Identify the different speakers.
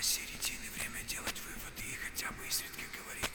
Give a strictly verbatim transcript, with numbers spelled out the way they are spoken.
Speaker 1: середины, время делать выводы и хотя бы изредка говорить.